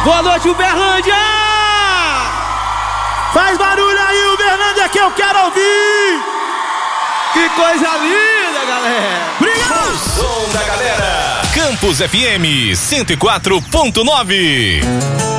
Boa noite, Uberlândia! Faz barulho aí, Uberlândia, que eu quero ouvir! Que coisa linda, galera! Obrigado! O som da galera. Campus FM 104.9.